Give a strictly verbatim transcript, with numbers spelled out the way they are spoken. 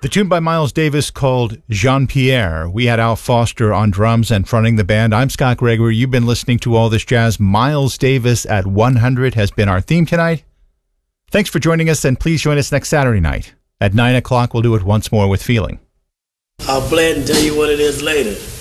The tune by Miles Davis called Jean-Pierre. We had Al Foster on drums and fronting the band. I'm Scott Gregory. You've been listening to All This Jazz. Miles Davis at one hundred has been our theme tonight. Thanks for joining us, and please join us next Saturday night. At nine o'clock, we'll do it once more with feeling. I'll play it and tell you what it is later.